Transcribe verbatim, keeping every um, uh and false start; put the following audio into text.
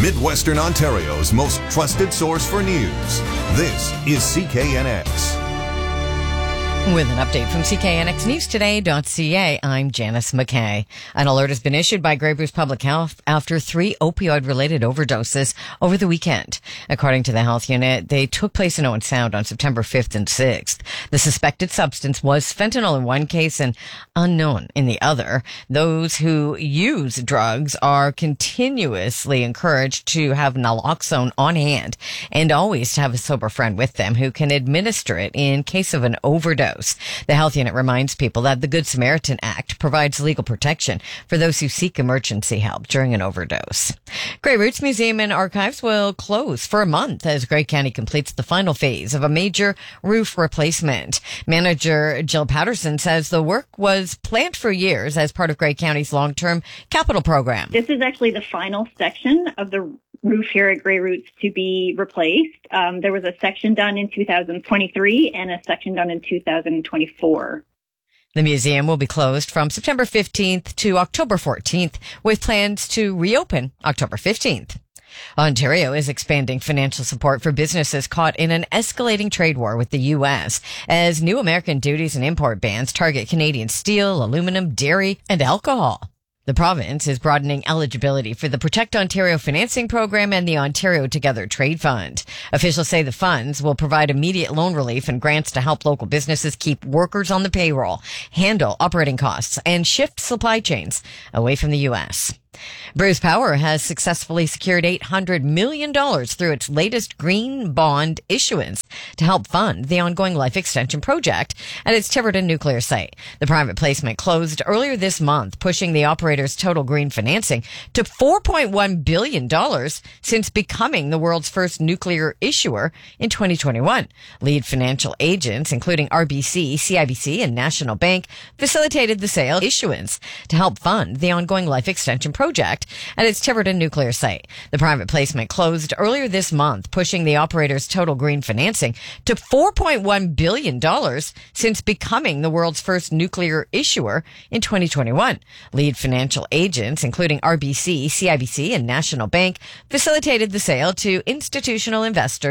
Midwestern Ontario's most trusted source for news. This is C K N X. With an update from C K N X News Today dot C A, I'm Janice McKay. An alert has been issued by Grey Bruce Public Health after three opioid-related overdoses over the weekend. According to the health unit, they took place in Owen Sound on September fifth and sixth. The suspected substance was fentanyl in one case and unknown in the other. Those who use drugs are continuously encouraged to have naloxone on hand and always to have a sober friend with them who can administer it in case of an overdose. The health unit reminds people that the Good Samaritan Act provides legal protection for those who seek emergency help during an overdose. Grey Roots Museum and Archives will close for a month as Grey County completes the final phase of a major roof replacement. Manager Jill Patterson says the work was planned for years as part of Grey County's long-term capital program. This is actually the final section of the roof here at Grey Roots to be replaced. Um, there was a section done in two thousand twenty-three and a section done in two thousand twenty-four. The museum will be closed from September fifteenth to October fourteenth, with plans to reopen October fifteenth. Ontario is expanding financial support for businesses caught in an escalating trade war with the U S as new American duties and import bans target Canadian steel, aluminum, dairy, and alcohol. The province is broadening eligibility for the Protect Ontario financing program and the Ontario Together Trade Fund. Officials say the funds will provide immediate loan relief and grants to help local businesses keep workers on the payroll, handle operating costs, and shift supply chains away from the U S. Bruce Power has successfully secured eight hundred million dollars through its latest green bond issuance to help fund the ongoing life extension project at its Tiverton nuclear site. The private placement closed earlier this month, pushing the operator's total green financing to four point one billion dollars since becoming the world's first nuclear issuer in twenty twenty-one. Lead financial agents, including R B C, C I B C, and National Bank, facilitated the sale issuance to help fund the ongoing life extension project. project at its Tiverton nuclear site. The private placement closed earlier this month, pushing the operator's total green financing to four point one billion dollars since becoming the world's first nuclear issuer in twenty twenty-one. Lead financial agents, including R B C, C I B C, and National Bank, facilitated the sale to institutional investors.